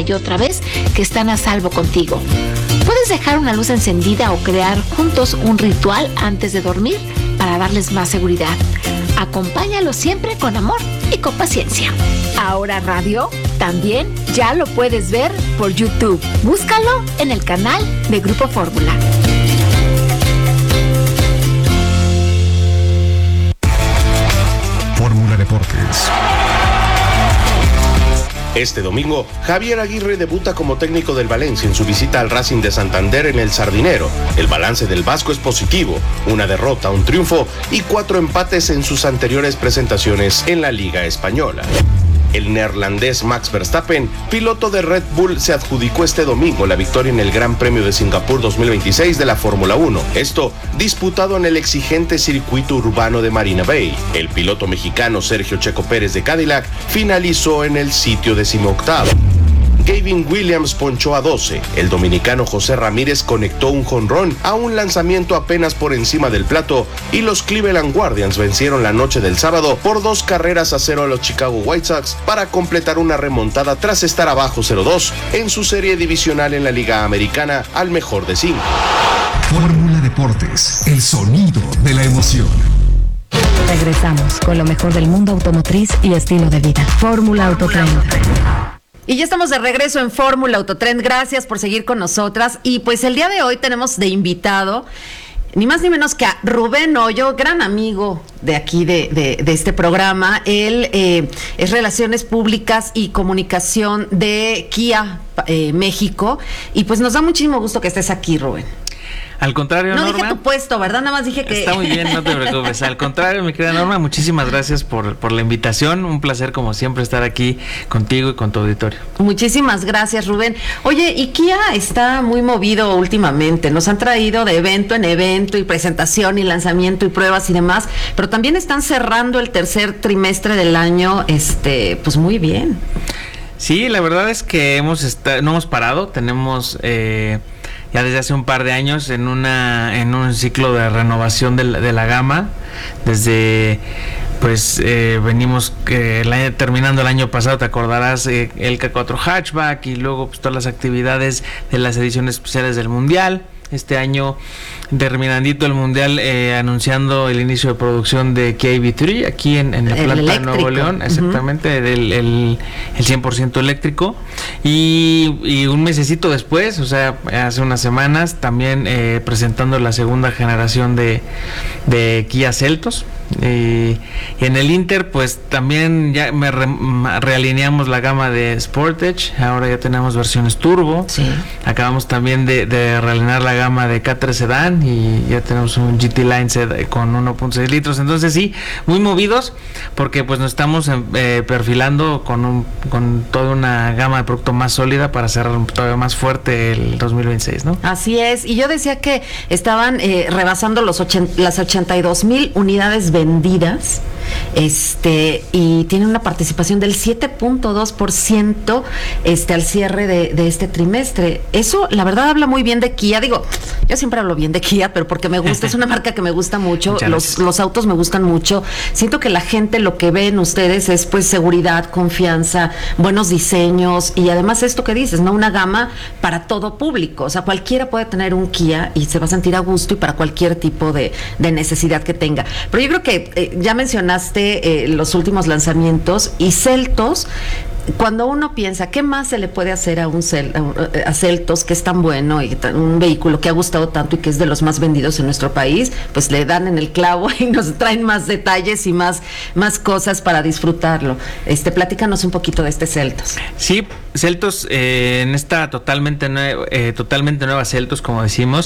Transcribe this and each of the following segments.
y otra vez que están a salvo contigo. Puedes dejar una luz encendida o crear juntos un ritual antes de dormir para darles más seguridad. Acompáñalo siempre con amor y con paciencia. Ahora Radio también ya lo puedes ver por YouTube. Búscalo en el canal de Grupo Fórmula. Fórmula Deportes. Este domingo, Javier Aguirre debuta como técnico del Valencia en su visita al Racing de Santander en el Sardinero. El balance del vasco es positivo, una derrota, un triunfo y 4 empates en sus anteriores presentaciones en la Liga Española. El neerlandés Max Verstappen, piloto de Red Bull, se adjudicó este domingo la victoria en el Gran Premio de Singapur 2026 de la Fórmula 1. Esto disputado en el exigente circuito urbano de Marina Bay. El piloto mexicano Sergio Checo Pérez de Cadillac finalizó en el sitio 18º. Gavin Williams ponchó a 12. El dominicano José Ramírez conectó un jonrón a un lanzamiento apenas por encima del plato y los Cleveland Guardians vencieron la noche del sábado por 2-0 a los Chicago White Sox para completar una remontada tras estar abajo 0-2 en su serie divisional en la Liga Americana al mejor de 5. Fórmula Deportes, el sonido de la emoción. Regresamos con lo mejor del mundo automotriz y estilo de vida. Fórmula Autotrend. Y ya estamos de regreso en Fórmula Autotrend. Gracias por seguir con nosotras. Y pues el día de hoy tenemos de invitado ni más ni menos que a Rubén Hoyo, gran amigo de aquí de este programa. Él es Relaciones Públicas y Comunicación de Kia México. Y pues nos da muchísimo gusto que estés aquí, Rubén. Al contrario, no Norma. Dije tu puesto, ¿verdad? Nada más dije que... Está muy bien, no te preocupes. Al contrario, mi querida Norma, muchísimas gracias por la invitación. Un placer, como siempre, estar aquí contigo y con tu auditorio. Muchísimas gracias, Rubén. Oye, y Kia está muy movido últimamente. Nos han traído de evento en evento y presentación y lanzamiento y pruebas y demás, pero también están cerrando el tercer trimestre del año, pues muy bien. Sí, la verdad es que no hemos parado. Tenemos... ya desde hace un par de años en un ciclo de renovación de la gama. Desde venimos terminando el año pasado, te acordarás, el K4 Hatchback y luego pues todas las actividades de las ediciones especiales del Mundial. Este año, terminandito el Mundial, anunciando el inicio de producción de Kia EV3 aquí en la planta de Nuevo León, exactamente, el 100% eléctrico. Y un mesecito después, o sea, hace unas semanas, también presentando la segunda generación de Kia Seltos. Y en el Inter, pues también ya realineamos la gama de Sportage. Ahora ya tenemos versiones turbo. Sí. Acabamos también de realinear la gama de K3 Sedan y ya tenemos un GT Line con 1.6 litros. Entonces sí, muy movidos porque pues nos estamos perfilando con toda una gama de producto más sólida para cerrar todavía más fuerte el 2026, ¿no? Así es. Y yo decía que estaban rebasando las 82,000 unidades vendidas, y tiene una participación del 7.2% al cierre de este trimestre. Eso, la verdad, habla muy bien de Kia. Digo, yo siempre hablo bien de Kia, pero porque me gusta, es una marca que me gusta mucho. Los autos me gustan mucho. Siento que la gente lo que ve en ustedes es pues seguridad, confianza, buenos diseños y además esto que dices, ¿no? Una gama para todo público. O sea, cualquiera puede tener un Kia y se va a sentir a gusto y para cualquier tipo de necesidad que tenga. Pero yo creo que ya mencionaste los últimos lanzamientos y Seltos. Cuando uno piensa, ¿qué más se le puede hacer a a Seltos, que es tan bueno y un vehículo que ha gustado tanto y que es de los más vendidos en nuestro país? Pues le dan en el clavo y nos traen más detalles y más cosas para disfrutarlo. Platícanos un poquito de este Seltos. Sí, Seltos, en esta totalmente nueva Seltos, como decimos,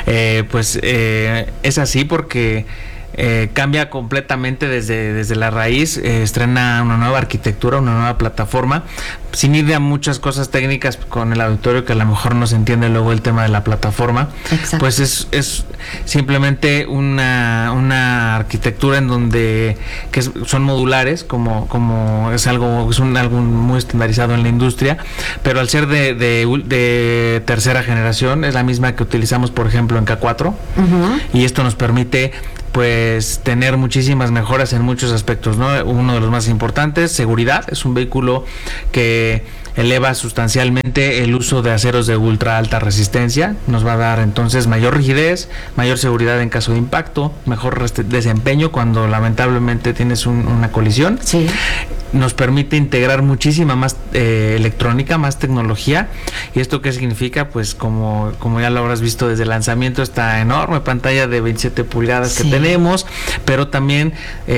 es así porque cambia completamente desde la raíz, estrena una nueva arquitectura, una nueva plataforma, sin ir a muchas cosas técnicas con el auditorio que a lo mejor no se entiende luego el tema de la plataforma. Exacto. Pues es simplemente una arquitectura en donde son modulares, como es algo muy estandarizado en la industria, pero al ser de tercera generación es la misma que utilizamos por ejemplo en K4, y esto nos permite pues tener muchísimas mejoras en muchos aspectos, ¿no? Uno de los más importantes, seguridad. Es un vehículo que eleva sustancialmente el uso de aceros de ultra alta resistencia, nos va a dar entonces mayor rigidez, mayor seguridad en caso de impacto, mejor desempeño cuando lamentablemente tienes una colisión. Sí. Nos permite integrar muchísima más electrónica, más tecnología. ¿Y esto qué significa? Pues como ya lo habrás visto desde el lanzamiento, esta enorme pantalla de 27 pulgadas que tenemos, pero también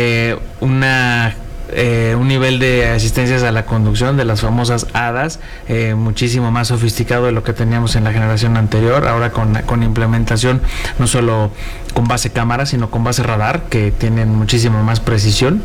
un nivel de asistencias a la conducción de las famosas HADAS muchísimo más sofisticado de lo que teníamos en la generación anterior, ahora con implementación no solo con base cámara, sino con base radar, que tienen muchísima más precisión,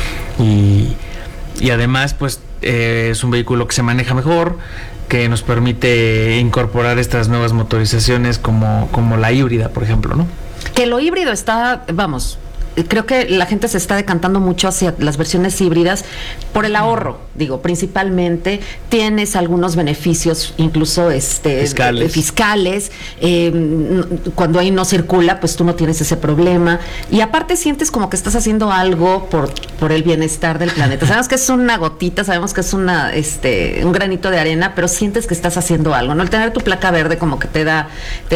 y además pues es un vehículo que se maneja mejor, que nos permite incorporar estas nuevas motorizaciones como la híbrida, por ejemplo, ¿no? Que lo híbrido está, vamos, creo que la gente se está decantando mucho hacia las versiones híbridas por el ahorro, digo, principalmente tienes algunos beneficios, incluso fiscales. Cuando ahí no circula, pues tú no tienes ese problema, y aparte sientes como que estás haciendo algo por el bienestar del planeta. Sabemos que es una gotita, sabemos que es un granito de arena, pero sientes que estás haciendo algo, ¿no? El tener tu placa verde como que te da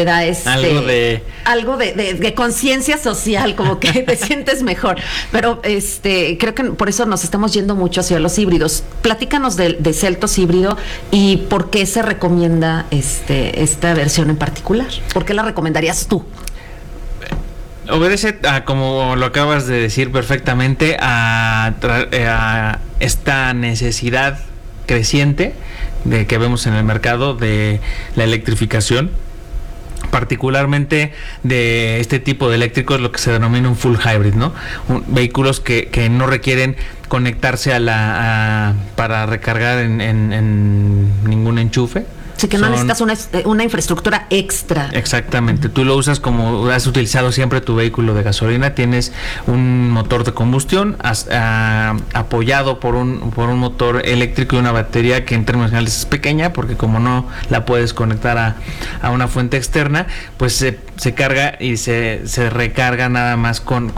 algo de conciencia social, como que te sientes mejor. Pero creo que por eso nos estamos yendo mucho hacia los híbridos. Platícanos de Seltos híbrido y por qué se recomienda esta versión en particular. ¿Por qué la recomendarías tú? Obedece a, como lo acabas de decir perfectamente, a esta necesidad creciente que vemos en el mercado de la electrificación, particularmente de este tipo de eléctricos, lo que se denomina un full hybrid, ¿no? Vehículos que no requieren conectarse para recargar en ningún enchufe. Sí, que no necesitas una infraestructura extra. Exactamente, tú lo usas como has utilizado siempre tu vehículo de gasolina, tienes un motor de combustión apoyado por un motor eléctrico y una batería que en términos generales es pequeña, porque como no la puedes conectar a una fuente externa, pues se carga y se recarga nada más con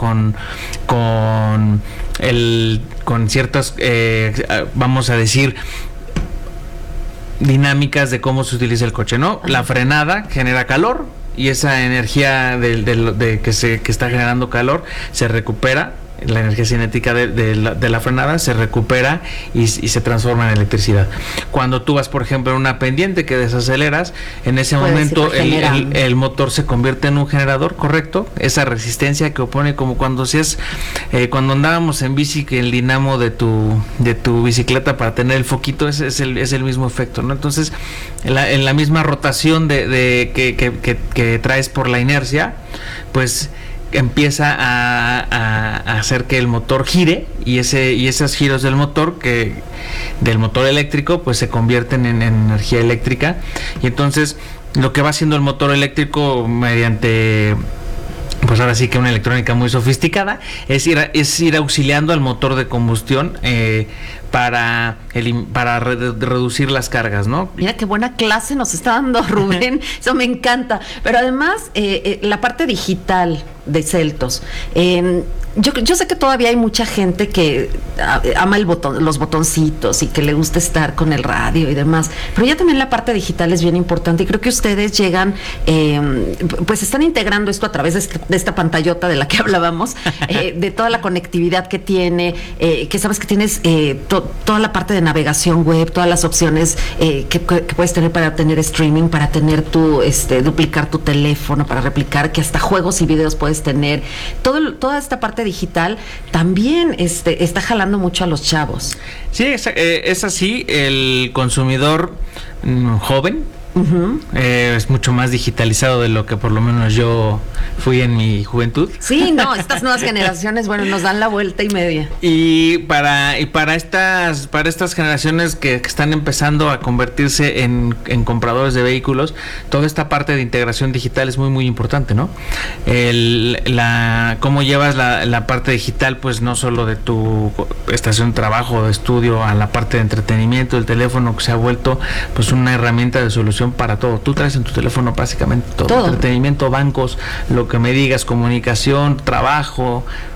ciertas, vamos a decir, dinámicas de cómo se utiliza el coche, ¿no? La frenada genera calor y esa energía que está generando calor se recupera, la energía cinética de la frenada se recupera y se transforma en electricidad. Cuando tú vas, por ejemplo, en una pendiente que desaceleras, en ese momento el motor se convierte en un generador, ¿correcto? Esa resistencia que opone, como cuando cuando andábamos en bici, que el dinamo de tu bicicleta para tener el foquito es el mismo efecto, ¿no? Entonces, en la misma rotación que traes por la inercia, pues empieza a hacer que el motor gire, y esos giros del motor eléctrico pues se convierten en energía eléctrica, y entonces lo que va haciendo el motor eléctrico mediante, pues ahora sí que una electrónica muy sofisticada, es ir auxiliando al motor de combustión para reducir las cargas, ¿no? Mira qué buena clase nos está dando Rubén, eso me encanta. Pero además, la parte digital de Seltos, yo sé que todavía hay mucha gente que ama los botoncitos y que le gusta estar con el radio y demás, pero ya también la parte digital es bien importante, y creo que ustedes llegan, pues están integrando esto a través de esta pantallota de la que hablábamos, de toda la conectividad que tiene, que sabes que tienes toda la parte de navegación web, todas las opciones que puedes tener para tener streaming, para tener duplicar tu teléfono, para replicar, que hasta juegos y videos puedes tener. Toda esta parte digital también está jalando mucho a los chavos. Sí, es así. El consumidor joven es mucho más digitalizado de lo que por lo menos yo fui en mi juventud. Sí, no, estas nuevas generaciones, bueno, nos dan la vuelta y media. Y para estas generaciones que están empezando a convertirse en compradores de vehículos, toda esta parte de integración digital es muy muy importante, ¿no? Cómo llevas la parte digital, pues no solo de tu estación de trabajo o de estudio, a la parte de entretenimiento, el teléfono, que se ha vuelto pues una herramienta de solución para todo. Tú traes en tu teléfono básicamente todo. Entretenimiento, bancos, lo que me digas, comunicación, trabajo,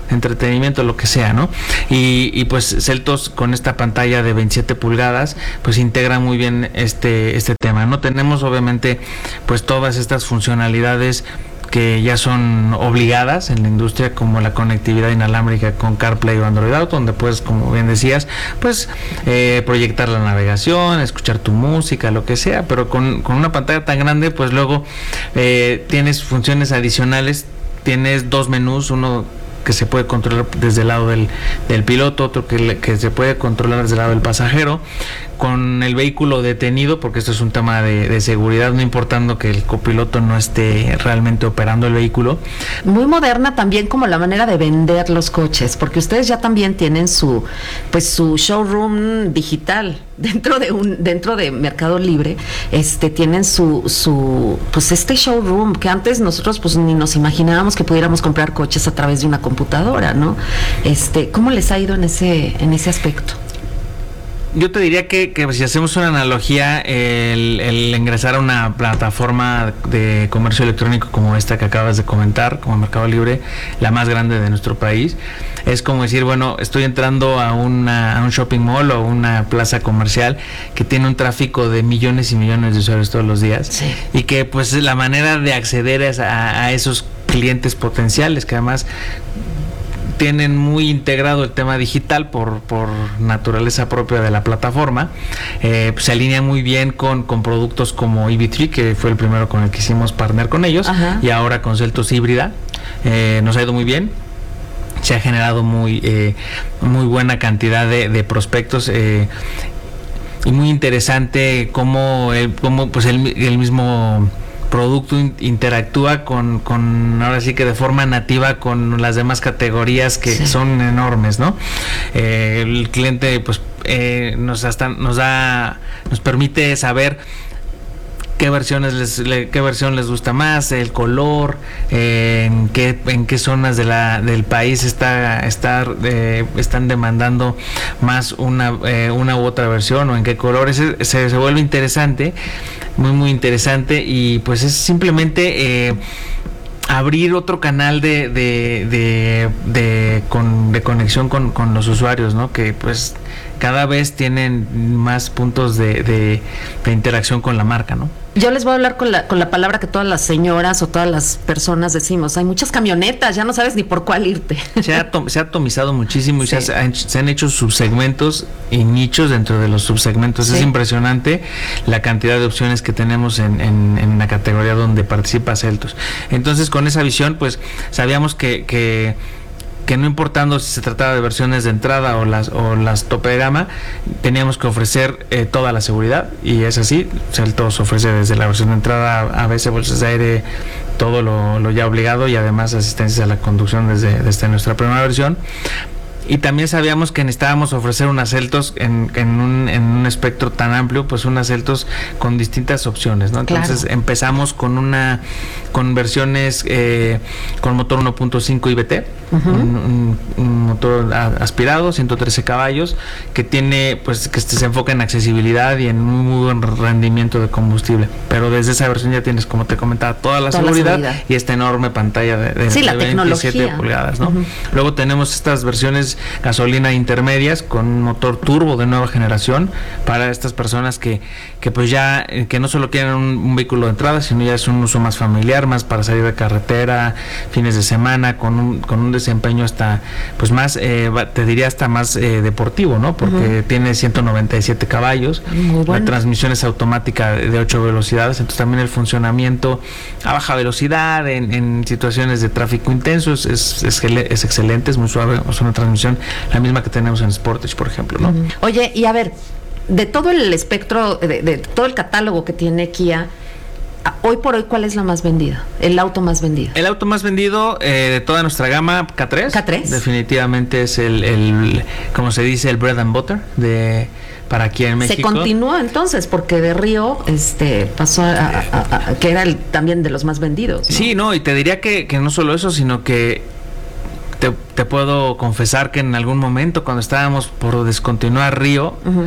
entretenimiento, lo que sea, ¿no? Y pues Celtos con esta pantalla de 27 pulgadas, pues integra muy bien este tema, ¿no? Tenemos obviamente pues todas estas funcionalidades que ya son obligadas en la industria, como la conectividad inalámbrica con CarPlay o Android Auto, donde puedes, como bien decías, pues proyectar la navegación, escuchar tu música, lo que sea, pero con una pantalla tan grande, pues luego tienes funciones adicionales, tienes 2 menús, uno que se puede controlar desde el lado del piloto, otro que se puede controlar desde el lado del pasajero, con el vehículo detenido, porque esto es un tema de seguridad, no importando que el copiloto no esté realmente operando el vehículo. Muy moderna también como la manera de vender los coches, porque ustedes ya también tienen su showroom digital dentro de Mercado Libre. Tienen su pues este showroom que antes nosotros pues ni nos imaginábamos que pudiéramos comprar coches a través de una computadora, ¿no? ¿Cómo les ha ido en ese aspecto? Yo te diría que si hacemos una analogía, el ingresar a una plataforma de comercio electrónico como esta que acabas de comentar, como Mercado Libre, la más grande de nuestro país, es como decir, bueno, estoy entrando a un shopping mall o una plaza comercial que tiene un tráfico de millones y millones de usuarios todos los días, sí, y que pues la manera de acceder a esos clientes potenciales, que además tienen muy integrado el tema digital por naturaleza propia de la plataforma, pues se alinea muy bien con productos como EV3, que fue el primero con el que hicimos partner con ellos. Ajá. Y ahora con Celtos Híbrida, nos ha ido muy bien. Se ha generado muy buena cantidad de prospectos, y muy interesante cómo pues el mismo producto interactúa con ahora sí que de forma nativa con las demás categorías que sí son enormes, ¿no? El cliente pues nos permite saber qué versión les gusta más, el color, en qué zonas del país están demandando más una u otra versión, o en qué colores. Se vuelve interesante, muy interesante, y pues es simplemente abrir otro canal de conexión con los usuarios, ¿no? Que pues cada vez tienen más puntos de interacción con la marca, ¿no? Yo les voy a hablar con la palabra que todas las señoras o todas las personas decimos: hay muchas camionetas, ya no sabes ni por cuál irte. Se ha atomizado muchísimo, sí, y se han hecho subsegmentos y nichos dentro de los subsegmentos. Sí. Es impresionante la cantidad de opciones que tenemos en la categoría donde participa Celtos. Entonces, con esa visión, pues sabíamos que no importando si se trataba de versiones de entrada o las tope de gama, teníamos que ofrecer toda la seguridad, y es así. Celtos ofrece desde la versión de entrada ABS, bolsas de aire, todo lo ya obligado, y además asistencia a la conducción desde nuestra primera versión. Y también sabíamos que necesitábamos ofrecer unas Celtos en un espectro tan amplio, pues unas Celtos con distintas opciones, ¿no? Entonces, claro, empezamos con versiones con motor 1.5 IVT, un motor aspirado, 113 caballos, que tiene, pues, que se enfoca en accesibilidad y en un muy buen rendimiento de combustible. Pero desde esa versión ya tienes, como te comentaba, toda la seguridad y esta enorme pantalla de sí, 27 pulgadas, ¿no? Luego tenemos estas versiones gasolina intermedias con un motor turbo de nueva generación para estas personas que pues ya que no solo quieren un vehículo de entrada, sino ya es un uso más familiar, más para salir de carretera, fines de semana, con un desempeño hasta pues más, te diría hasta más deportivo, ¿no? Porque tiene 197 caballos, la transmisión es automática de 8 velocidades, entonces también el funcionamiento a baja velocidad en situaciones de tráfico intenso es excelente, es muy suave, es una transmisión la misma que tenemos en Sportage, por ejemplo, ¿no? Oye, y a ver, de todo el espectro, de todo el catálogo que tiene Kia, hoy por hoy, ¿cuál es la más vendida? El auto más vendido. El auto más vendido de toda nuestra gama, K3. K3. Definitivamente es el como se dice, el bread and butter para aquí en México. Se continúa entonces, porque de Río pasó a que era también de los más vendidos, ¿no? Sí, no, y te diría que no solo eso, sino que te puedo confesar que en algún momento, cuando estábamos por descontinuar Río,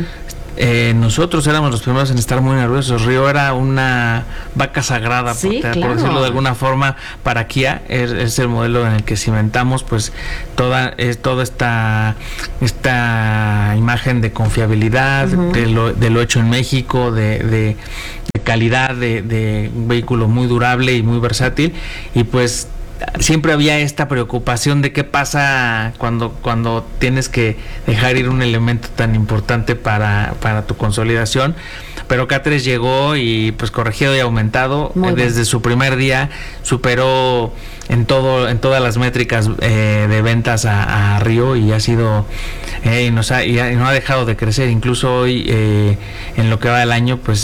nosotros éramos los primeros en estar muy nerviosos. Río era una vaca sagrada, Sí, por claro. decirlo de alguna forma, para Kia. Es el modelo en el que cimentamos pues toda esta imagen de confiabilidad, de lo hecho en México, de calidad, de un vehículo muy durable y muy versátil. Y pues siempre había esta preocupación de qué pasa cuando tienes que dejar ir un elemento tan importante para tu consolidación. Pero K3 llegó y pues corregido y aumentado. Desde su primer día superó en todas las métricas de ventas a Río, y ha sido y no ha dejado de crecer. Incluso hoy en lo que va del año pues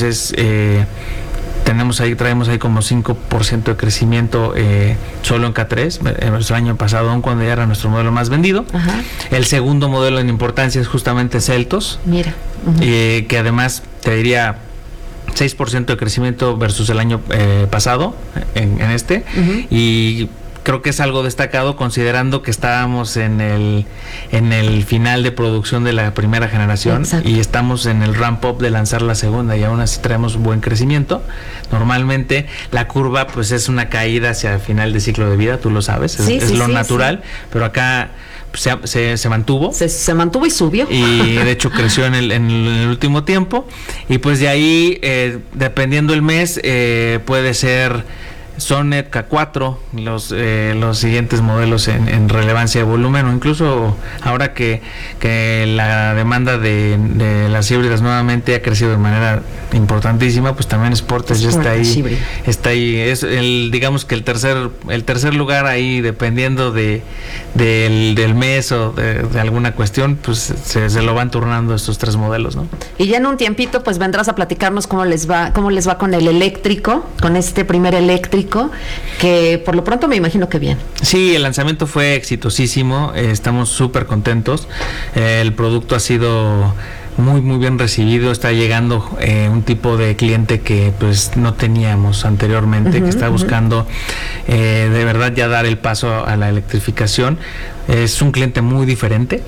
traemos ahí como 5% de crecimiento solo en K3 en nuestro año pasado, aun cuando ya era nuestro modelo más vendido. Ajá. El segundo modelo en importancia es justamente Seltos, Mira. que además te diría 6% de crecimiento versus el año pasado en este, y creo que es algo destacado considerando que estábamos en el final de producción de la primera generación. Exacto. Y estamos en el ramp up de lanzar la segunda, y aún así traemos buen crecimiento. Normalmente la curva pues es una caída hacia el final de ciclo de vida, tú lo sabes, es lo natural, pero acá se mantuvo. Se mantuvo y subió. Y de hecho creció en el último tiempo, y pues de ahí dependiendo el mes puede ser Sonet, K4, los siguientes modelos en relevancia de volumen, o incluso ahora que la demanda de las híbridas nuevamente ha crecido de manera importantísima, pues también Sportage ya está ahí, es digamos que el tercer lugar ahí, dependiendo del mes o de alguna cuestión, pues se lo van turnando estos tres modelos, ¿no? Y ya en un tiempito pues vendrás a platicarnos cómo les va con el eléctrico, con este primer eléctrico, que por lo pronto me imagino que bien. Sí, el lanzamiento fue exitosísimo, estamos súper contentos. El producto ha sido muy muy bien recibido, está llegando un tipo de cliente que pues no teníamos anteriormente, que está buscando de verdad ya dar el paso a la electrificación. Es un cliente muy diferente.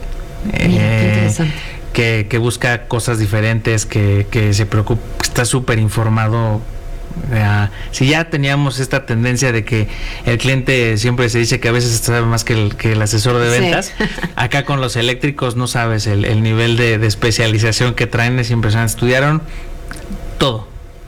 Que busca cosas diferentes, que se preocupa, está súper informado. Si ya teníamos esta tendencia de que el cliente siempre se dice que a veces sabe más que el asesor de ventas, acá con los eléctricos no sabes el nivel de especialización que traen, es impresionante. Estudiaron todo,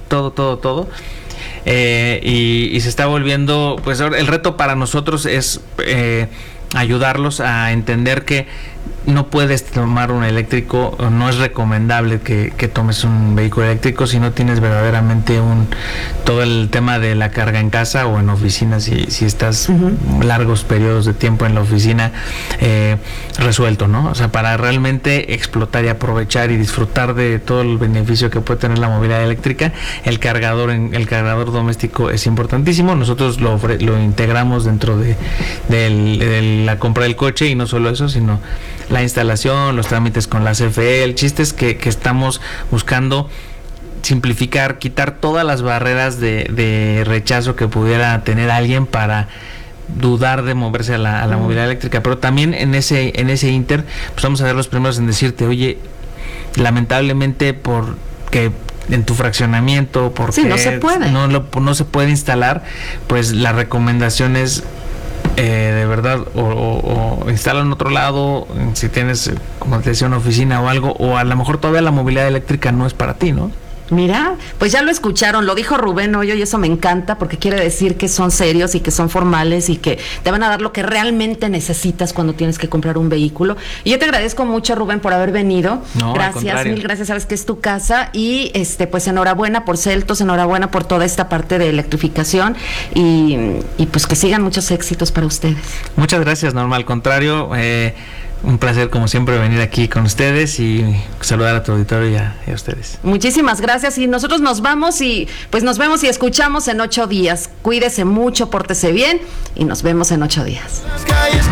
y se está volviendo, pues el reto para nosotros es ayudarlos a entender que no puedes tomar un eléctrico, no es recomendable que tomes un vehículo eléctrico si no tienes verdaderamente todo el tema de la carga en casa o en oficina, si estás largos periodos de tiempo en la oficina resuelto, ¿no? O sea, para realmente explotar y aprovechar y disfrutar de todo el beneficio que puede tener la movilidad eléctrica, el cargador doméstico es importantísimo. Nosotros lo integramos dentro de la compra del coche, y no solo eso, sino la instalación, los trámites con la CFE. El chiste es que estamos buscando simplificar, quitar todas las barreras de rechazo que pudiera tener alguien para dudar de moverse a la movilidad eléctrica. Pero también en ese inter, pues vamos a ser los primeros en decirte, oye, lamentablemente porque en tu fraccionamiento, porque no se puede, no se puede instalar, pues la recomendación es de verdad o instala en otro lado, si tienes, como te decía, una oficina o algo, o a lo mejor todavía la movilidad eléctrica no es para ti, ¿no? Mira, pues ya lo escucharon, lo dijo Rubén Hoyo, y eso me encanta porque quiere decir que son serios y que son formales y que te van a dar lo que realmente necesitas cuando tienes que comprar un vehículo. Y yo te agradezco mucho, Rubén, por haber venido. No, gracias, mil gracias, sabes que es tu casa, y pues enhorabuena por Seltos, enhorabuena por toda esta parte de electrificación, y pues que sigan muchos éxitos para ustedes. Muchas gracias, Norma, al contrario, un placer como siempre venir aquí con ustedes y saludar a tu auditorio y a ustedes. Muchísimas gracias, y nosotros nos vamos y pues nos vemos y escuchamos en 8 días. Cuídese mucho, pórtese bien y nos vemos en 8 días.